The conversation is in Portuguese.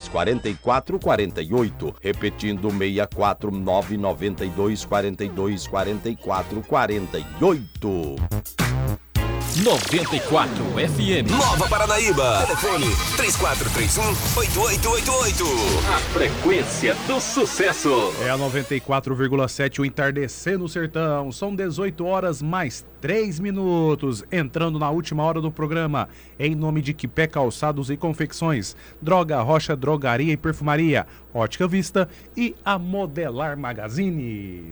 4448. Repetindo, 64992424448. 94 FM. Nova Paranaíba. Telefone 3431-8888. A frequência do sucesso. É a 94,7, o Entardecer no Sertão. São 18 horas mais 3 minutos. Entrando na última hora do programa. Em nome de Quipé Calçados e Confecções, Droga Rocha Drogaria e Perfumaria, Ótica Vista e a Modelar Magazine.